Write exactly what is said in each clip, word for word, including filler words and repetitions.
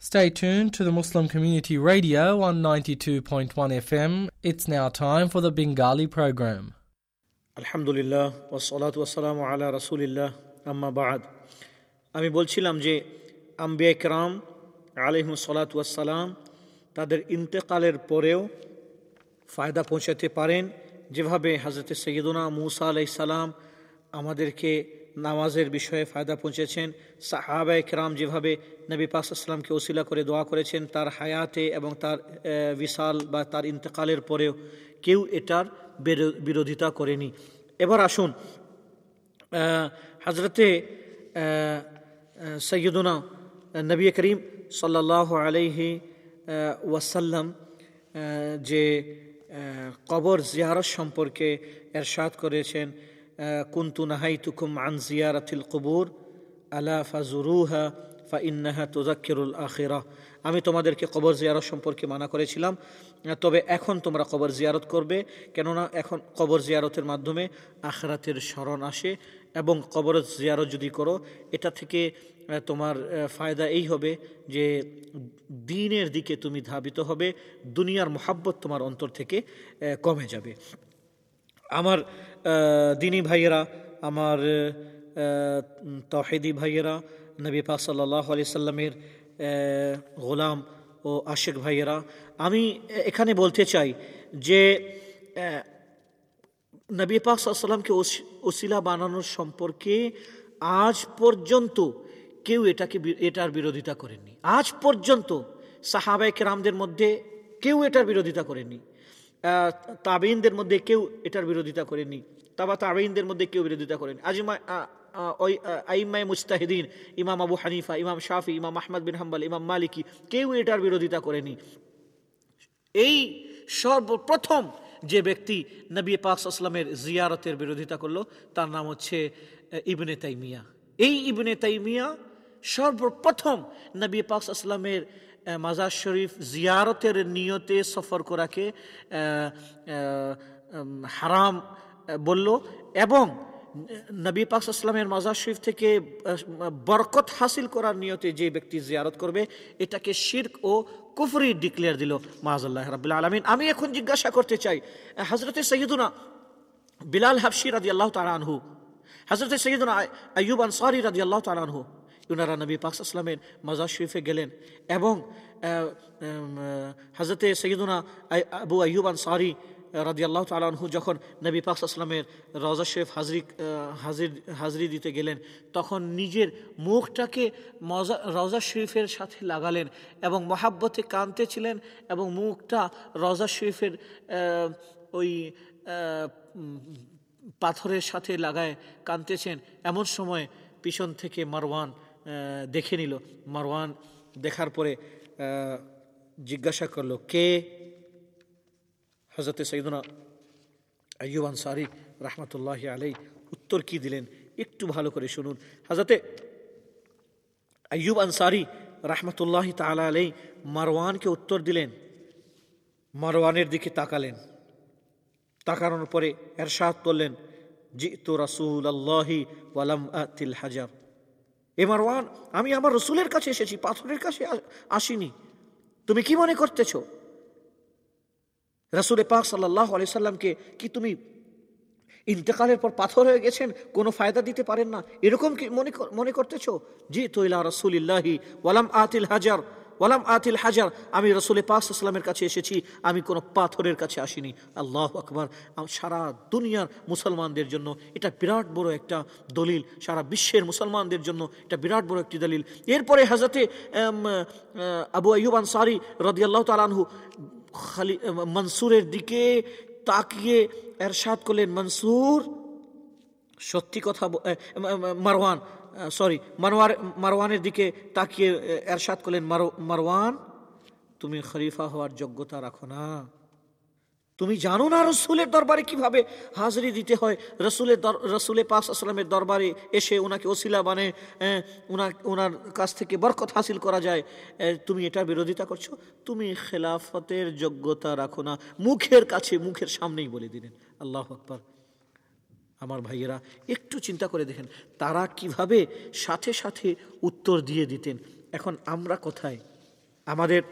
Stay tuned to the Muslim Community Radio on ninety-two point one F M. It's now time for the Bengali program. আলহামদুলিল্লাহ ওয়াসসালাতু ওয়াসসালামু আলা রাসূলিল্লাহ আম্মা বা'দ। আমি বলছিলাম যে আম্বিয়া কিরাম আলাইহিমুস সালাতু ওয়াসসালাম তাদের ইন্তেকালের পরেও ফায়দা পৌঁছাতে পারেন, যেভাবে হযরত সাইয়্যিদুনা মূসা আলাইহিস সালাম আমাদেরকে নামাজের বিষয়ে ফায়দা পৌঁছেছেন। সাহাবায়ে কিরাম যেভাবে নবী পাক সাল্লাল্লাহু আলাইহি ওয়াসাল্লামকে ওসিলা করে দোয়া করেছেন তার হায়াতে এবং তার বিসাল বা তার ইন্তেকালের পরেও কেউ এটার বিরোধিতা করেনি। এবার আসুন হযরতে সাইয়্যিদুনা নবী করিম সাল্লাল্লাহু আলাইহি ওয়াসাল্লাম যে কবর জিয়ারত সম্পর্কে ইরশাদ করেছেন, কুনতু নাহাইতুকুম আন জিয়ারাতিল কুবুর আলা ফাজুরুহা ফাইন্নাহা তুযাক্কিরুল আখিরাহ। আমি তোমাদেরকে কবর জিয়ারত সম্পর্কে মানা করেছিলাম, তবে এখন তোমরা কবর জিয়ারত করবে, কেননা এখন কবর জিয়ারতের মাধ্যমে আখিরাতের স্মরণ আসে। এবং কবর জিয়ারত যদি করো এটা থেকে তোমার ফায়দা এই হবে যে দ্বীনের দিকে তুমি ধাবিত হবে, দুনিয়ার মোহাব্বত তোমার অন্তর থেকে কমে যাবে। আমার দ্বীনী ভাইয়েরা, আমার তাওহীদি ভাইয়েরা, নবী পাক সাল্লাল্লাহু আলাইহি সাল্লামের গোলাম ও আশিক ভাইয়েরা, আমি এখানে বলতে চাই যে নবী পাক সাল্লাল্লাহু আলাইহি সাল্লামকে ওসিলা বানানোর সম্পর্কে আজ পর্যন্ত কেউ এটাকে এটার বিরোধিতা করেননি। আজ পর্যন্ত সাহাবায়ে কেরামদের মধ্যে কেউ এটার বিরোধিতা করেননি, তাবেঈনদের মধ্যে কেউ এটার বিরোধিতা করেননি, তাবা তাবেঈনদের মধ্যে কেউ বিরোধিতা করেনি। আজমা ওই আইম্মায়ে মুজতাহিদিন ইমাম আবু হানিফা, ইমাম শাফি, ইমাম আহমদ বিন হাম্বল, ইমাম মালিকি কেউ এটার বিরোধিতা করেনি। এই সর্বপ্রথম যে ব্যক্তি নবী পাক সাল্লাল্লাহু আলাইহি ওয়াসাল্লামের জিয়ারতের বিরোধিতা করলো তার নাম হচ্ছে ইবনে তাইমিয়া। এই ইবনে তাইমিয়া সর্বপ্রথম নবী পাক সাল্লাল্লাহু আলাইহি ওয়াসাল্লামের মাজার শরীফ জিয়ারতের নিয়তে সফর করাকে হারাম বলল, এবং নবী পাক সাল্লাল্লাহু আলাইহি ওয়াসাল্লামের মাজার শরীফ থেকে বরকত হাসিল করার নিয়তে যে ব্যক্তি জিয়ারত করবে এটাকে শিরক ও কুফরি ডিক্লেয়ার দিল মাআযাল্লাহ রাব্বুল আলামিন। আমি এখন জিজ্ঞাসা করতে চাই, হযরতে সাইয়্যিদুনা বিলাল হাবশী রাদিয়াল্লাহু তাআলা আনহু, হযরতে সাইয়্যিদুনা আইয়ুব আনসারী রাদিয়াল্লাহু তাআলা আনহু, ওনারা নবী পাক সাল্লাল্লাহু আলাইহি ওয়াসাল্লামের মাজার শরীফে গেলেন এবং হযরতে সাইয়্যিদুনা আবু আইয়ুব আনসারী রাদিয়াল্লাহু তাআলা আনহু যখন নবী পাক সাল্লাল্লাহু আলাইহি ওয়াসাল্লামের রওজা শরীফ হাজরি হাজির হাজরি দিতে গেলেন তখন নিজের মুখটাকে রওজা শরীফের সাথে লাগালেন এবং মহাব্বতে কাঁদতেছিলেন এবং মুখটা রওজা শরীফের ওই পাথরের সাথে লাগায় কাঁদতেছেন। এমন সময় পিছন থেকে মারওয়ান দেখে নিল। মারওয়ান দেখার পরে জিজ্ঞাসা করলো, কে? হযরতে সাইয়্যিদুনা আইয়ুব আনসারী রাহমাতুল্লাহি আলাইহি উত্তর কি দিলেন একটু ভালো করে শুনুন। হযরতে আইয়ুব আনসারী রাহমাতুল্লাহি তাআলা আলাইহি মারওয়ানকে উত্তর দিলেন, মারওয়ানের দিকে তাকালেন, তাকানোর পরে ইরশাদ করলেন, জিতু রাসূলুল্লাহি ওয়া লাম আতিল হাজার। এ মারওয়ান, আমি আমার রাসূলের কাছে এসেছি, পাথরের কাছে আসিনি। তুমি কি মনে করতেছো রাসূল পাক সাল্লাল্লাহু আলাইহি সাল্লামকে কি তুমি ইন্তেকালের পর পাথর হয়ে গেছেন, কোনো ফায়দা দিতে পারেন না, এরকম কি মনে মনে করতেছো? জিতু ইলা রাসূলিল্লাহি ওয়া লাম আতিল হাজার ওয়ালাম আতিল হাজার, আমি রাসূল পাক সাল্লাল্লাহু আলাইহি সাল্লামের কাছে এসেছি, আমি কোনো পাথরের কাছে আসিনি। আল্লাহু আকবার। সারা দুনিয়ার মুসলমানদের জন্য এটা বিরাট বড় একটা দলিল, সারা বিশ্বের মুসলমানদের জন্য এটা বিরাট বড় একটি দলিল। এরপরে হযরতে আবু আইয়ুব আনসারী রাদিয়াল্লাহু তাআলা আনহু খালি মনসুরের দিকে তাকিয়ে ইরশাদ করলেন, মনসুর সত্যি কথা, মারওয়ান সরি মারওয়ার মারওয়ানের দিকে তাকিয়ে ইরশাদ করলেন, মারওয়ান তুমি খলিফা হওয়ার যোগ্যতা রাখো না, তুমি জানো না রাসূলের দরবারে কিভাবে হাজিরি দিতে হয়, রাসূলের রাসূলে পাক সাল্লাল্লাহু আলাইহি ওয়াসাল্লামের দরবারে এসে ওনাকে ওসিলা বানে ওনার ওনার কাছ থেকে বরকত হাসিল করা যায়, তুমি এটার বিরোধিতা করছো, তুমি খেলাফতের যোগ্যতা রাখো না। মুখের কাছে, মুখের সামনেই বলে দিলেন। আল্লাহু আকবার। আমার ভাইয়েরা একটু চিন্তা করে দেখেন তারা কিভাবে সাথে সাথে উত্তর দিয়ে দিতেন। এখন আমরা কোথায়? আমাদের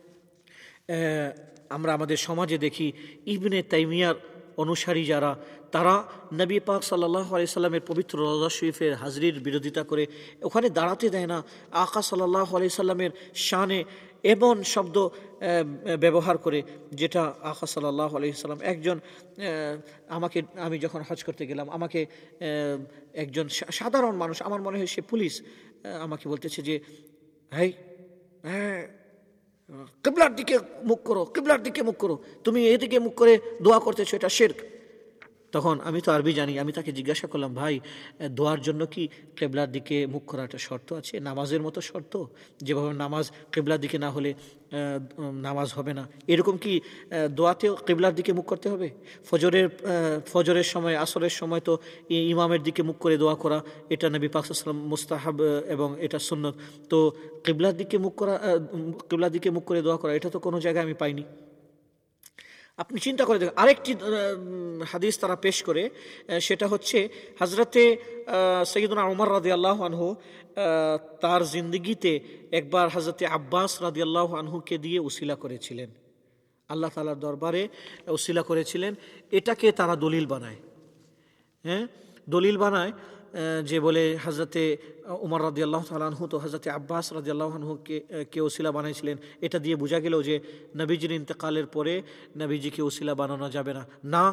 আমরা আমাদের সমাজে দেখি ইবনে তাইমিয়ার অনুসারী যারা, তারা নবী পাক সাল্লাল্লাহু আলাইহি সাল্লামের পবিত্র রওজা শরীফের হাজরির বিরোধিতা করে, ওখানে দাঁড়াতে দেয় না। আকা সাল্লাল্লাহু আলাইহি সাল্লামের শানে এমন শব্দ ব্যবহার করে যেটা আকা সাল্লাল্লাহু আলাইহি সাল্লাম একজন, আমাকে আমি যখন হজ করতে গেলাম, আমাকে একজন সাধারণ মানুষ, আমার মনে হয় সে পুলিশ, আমাকে বলতেছে যে হ্যাঁ হ্যাঁ কিবলার দিকে মুখ করো, কিবলার দিকে মুখ করো, তুমি এদিকে মুখ করে দোয়া করতেছো, এটা শিরক। তখন আমি তো আরবি জানি, আমি তাকে জিজ্ঞাসা করলাম, ভাই দোয়ার জন্য কি কিবলার দিকে মুখ করাটা শর্ত আছে? নামাজের মতো শর্ত, যেভাবে নামাজ কিবলার দিকে না হলে নামাজ হবে না, এরকম কি দোয়াতেও কিবলার দিকে মুখ করতে হবে? ফজরের ফজরের সময়, আসরের সময় তো ইমামের দিকে মুখ করে দোয়া করা, এটা নবী পাক সাল্লাল্লাহু আলাইহি ওয়াসাল্লাম মুস্তাহাব এবং এটা সুন্নত। তো কিবলার দিকে মুখ করা, কিবলার দিকে মুখ করে দোয়া করা, এটা তো কোনো জায়গায় আমি পাইনি। আপনি চিন্তা করে দেখুন, আরেকটি হাদিস তারা পেশ করে, সেটা হচ্ছে হজরতে সৈয়দনা উমর রাদিয়াল্লাহু আনহু তার জিন্দগিতে একবার হজরতে আব্বাস রাদিয়াল্লাহু আনহুকে দিয়ে উসিলা করেছিলেন, আল্লাহ তাআলার দরবারে উসিলা করেছিলেন। এটাকে তারা দলিল বানায়, হ্যাঁ দলিল বানায় যে বলে হজরতে উমর রাদিয়াল্লাহু তাআলা আনহু তো হজরতে আব্বাস রাদিয়াল্লাহু আনহুকে কে ওসিলা বানাইছিলেন। এটা দিয়ে বোঝা গেল যে নবীজির ইন্তেকালের পরে নবীজিকে ওসিলা বানানো যাবে না। না,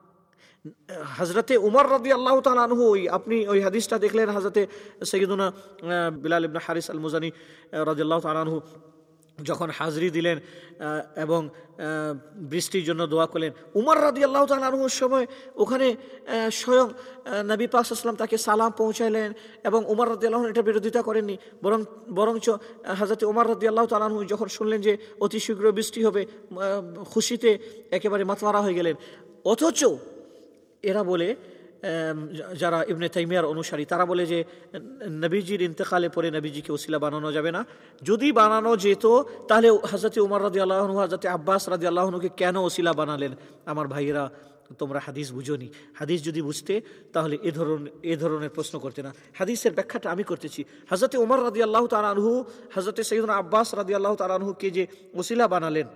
হজরতে উমর রাদিয়াল্লাহু তাআলা আনহু, ওই আপনি ওই হাদিসটা দেখলেন, হজরতে সৈয়দুনা বিলাল ইবনে হারিস আল মুজানি রাদিয়াল্লাহু তাআলা আনহু যখন হাজরি দিলেন এবং বৃষ্টির জন্য দোয়া করলেন, উমর রাদিয়াল্লাহু তাআলা আনহুর সময় ওখানে স্বয়ং নবী পাক সাল্লাল্লাহু আলাইহি ওয়াসাল্লাম তাকে সালাম পৌঁছাইলেন এবং উমর রাদিয়াল্লাহু আনহু এটা বিরোধিতা করেননি, বরং বরঞ্চ হযরত উমর রাদিয়াল্লাহু তাআলা আনহু যখন শুনলেন যে অতি শীঘ্র বৃষ্টি হবে, খুশিতে একেবারে মাতওয়ারা হয়ে গেলেন। অথচ এরা বলে, যারা ইবনে তাইমিয়ার অনুসারী, তারা বলে যে নবীজির ইন্তেকালে পরে নবীজিকে ওসিলা বানানো যাবে না। যদি বানানো যেত তাহলে হযরত উমর রাদিয়াল্লাহু আনহু হযরত আব্বাস রাদিয়াল্লাহু আনহুকে কেন ওসিলা বানালেন? আমার ভাইয়েরা, তোমরা হাদিস বুঝোনি। হাদিস যদি বুঝতে তাহলে এ ধরনের এ ধরনের প্রশ্ন করতে না। হাদিসের ব্যাখ্যাটা আমি করতেছি। হযরত উমর রাদিয়াল্লাহু তাআলা আনহু হযরত সাইয়্যিদুনা আব্বাস রাদিয়াল্লাহু তাআলা আনহুকে যে ওসিলা বানালেন,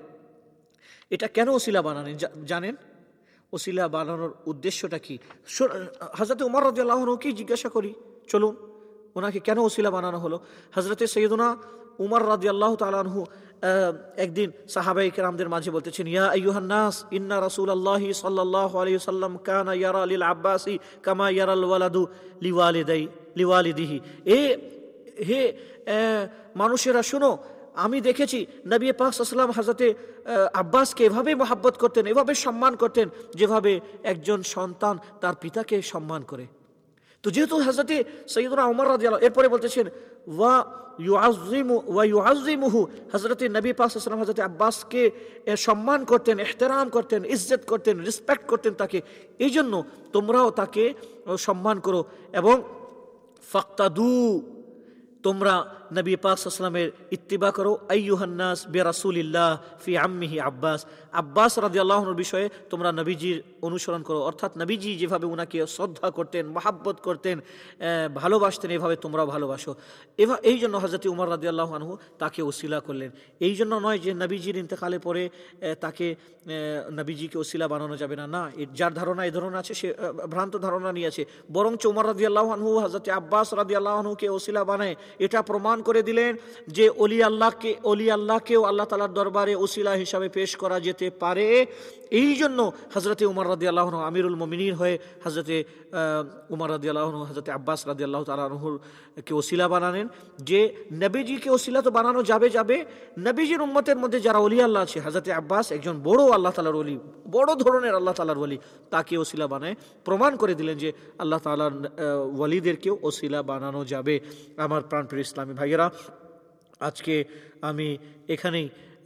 এটা কেন ওসিলা বানালেন জানেন? ওসিলা বানানোর উদ্দেশ্যটা কি? হযরত উমর রাদিয়াল্লাহু আনহুকে জিজ্ঞাসা করি, চলুন ওনাকে কেন ওসিলা বানানো হলো। হযরত সাইয়্যিদুনা উমর রাদিয়াল্লাহু তাআলা আনহু একদিন সাহাবায়ে কেরামদের মাঝে বলতেছেন, ইয়া আইয়ুহান নাস ইন্না রাসূলুল্লাহি সাল্লাল্লাহু আলাইহি ওয়াসাল্লাম কানা ইয়ারা লিল আব্বাসি কামা ইয়ারাল ওয়ালাদু লিওয়ালিদাই লিওয়ালিদিহি। এ হে মানুষেরা শোনো, আমি দেখেছি নবী পাক সাল্লাল্লাহু আলাইহি ওয়াসাল্লাম হযরতে আব্বাসকে এভাবে মহব্বত করতেন, এভাবে সম্মান করতেন যেভাবে একজন সন্তান তার পিতাকে সম্মান করে। তো যেহেতু হযরতে সাইয়্যিদুনা উমর রাদিয়াল্লাহু, এরপরে বলতেছেন ওয়া ইউআযযিমু ওয়া ইউআযযিমুহু, হযরতে নবী পাক সাল্লাল্লাহু আলাইহি ওয়াসাল্লাম হযরতে আব্বাসকে সম্মান করতেন, ইহতিরাম করতেন, ইজ্জত করতেন, রেসপেক্ট করতেন তাকে। এই জন্য তোমরাও তাকে সম্মান করো এবং ফাক্তাদু, তোমরা নবী পাক সাল্লাল্লাহু আলাইহি ওয়াসাল্লামের ইত্তিবা করো। আইয়ুহান নাস বিরাসূলিল্লাহ ফি আম্মিহি আব্বাস, আব্বাস রাদিয়াল্লাহু আনহুর বিষয়ে তোমরা নবীজির অনুসরণ করো, অর্থাৎ নবীজি যেভাবে উনাকে শ্রদ্ধা করতেন, মহাব্বত করতেন, ভালোবাসতেন, এভাবে তোমরাও ভালোবাসো। এভাবে এই জন্য হযরত উমর রাদিয়াল্লাহু আনহু তাকে ওসিলা করলেন। এই জন্য নয় যে নবীজির ইন্তেকালে পরে তাকে নবীজিকে ওসিলা বানানো যাবে না। না, যার ধারণা এই ধরনের আছে সে ভ্রান্ত ধারণা নিয়ে আছে। বরঞ্চ উমর রাদিয়াল্লাহু আনহু হযরত আব্বাস রাদিয়াল্লাহু আনহুকে ওসিলা বানায় এটা প্রমাণ করে দিলেন যে অলি আল্লাহকে অলি আল্লাহকেও আল্লাহ তাআলার দরবারে ওসিলা হিসাবে পেশ করা যেতে পারে। এই জন্য হযরতে উমর রাদিয়াল্লাহু আনহু আমিরুল মুমিনিন হয়ে হযরতে উমর রাদিয়াল্লাহু আনহু হযরতে আব্বাস রাদিয়াল্লাহু তাআলা আনহুর কে ওসিলা বানালেন যে নবীজিকে ওসিলা তো বানানো যাবে যাবে নবীজির উম্মতের মধ্যে যারা ওলি আল্লাহ আছে, হযরতে আব্বাস একজন বড় আল্লাহ তাআলার ওলি, বড় ধরনের আল্লাহ তাআলার ওলি, তাকে ওসিলা বানায় প্রমাণ করে দিলেন যে আল্লাহ তাআলার ওলিদেরকেও ওসিলা বানানো যাবে। আমার প্রাণপ্রিয় ইসলামী ভাইয়েরা, আজকে আমি এখানেই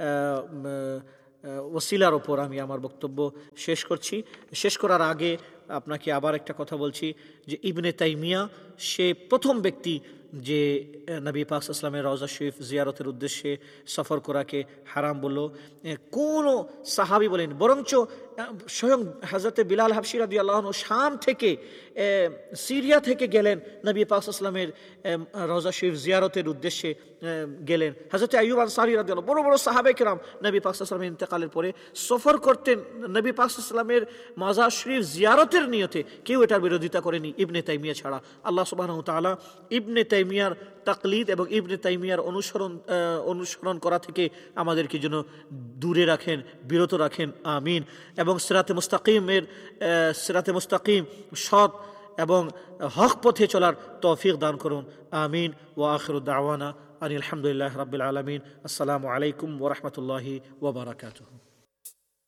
ওসিলার ওপর আমি আমার বক্তব্য শেষ করছি। শেষ করার আগে আপনাকে আবার একটা কথা বলছি যে ইবনে তাইমিয়া সে প্রথম ব্যক্তি যে নবী পাক সাল্লাল্লাহু আলাইহি ওয়াসাল্লামের রওজা শরীফ জিয়ারতের উদ্দেশ্যে সফর করাকে হারাম বলল, কোনো সাহাবী বলেন, বরঞ্চ স্বয়ং হযরতে বিলাল হাবশী রাদিয়াল্লাহু আনহু শাম থেকে, সিরিয়া থেকে গেলেন নবী পাক সাল্লাল্লাহু আলাইহি ওয়াসাল্লামের রওজা শরীফ জিয়ারতের উদ্দেশ্যে গেলেন। হযরতে আইয়ুব আনসারী রাদিয়াল্লাহু, বড় বড় সাহাবায়ে কেরাম নবী পাক সাল্লাল্লাহু আলাইহি ওয়াসাল্লামের ইন্তেকালের পরে সফর করতেন নবী পাক সাল্লাল্লাহু আলাইহি ওয়াসাল্লামের মাজার শরীফ জিয়ারতের নিয়তে। কেউ এটার বিরোধিতা করেনি ইবনে তাইমিয়া ছাড়া। আল্লাহ সুবহানাহু ওয়া তাআলা ইবনে তাইমিয়ার তাকলিদ এবং ইবনে তাইমিয়ার অনুসরণ অনুসরণ করা থেকে আমাদেরকে যেন দূরে রাখেন, বিরত রাখেন, আমিন। এবং সিরাতে মুস্তাকিমের সিরাতে মুস্তাকিম সৎ এবং হক পথে চলার তৌফিক দান করুন, আমিন। ওয়া আখিরু দাওয়ানা আনিল হামদুলিল্লাহি রাব্বিল আলামিন। আসসালামু আলাইকুম ওয়া রাহমাতুল্লাহি ওয়া বারাকাতুহু।